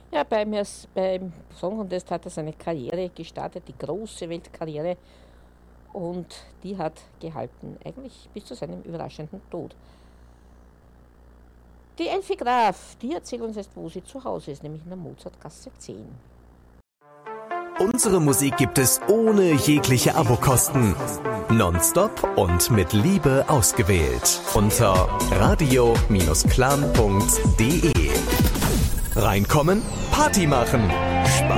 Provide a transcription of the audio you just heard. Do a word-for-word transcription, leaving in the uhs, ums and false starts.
Ja, beim, Ers- beim Song Contest hat er seine Karriere gestartet, die große Weltkarriere, und die hat gehalten, eigentlich bis zu seinem überraschenden Tod. Die Elfi Graf, die erzählt uns jetzt, wo sie zu Hause ist, nämlich in der Mozartgasse zehn. Unsere Musik gibt es ohne jegliche Abokosten. Nonstop und mit Liebe ausgewählt. Unter radio Bindestrich clan punkt de. Reinkommen, Party machen. Spaß.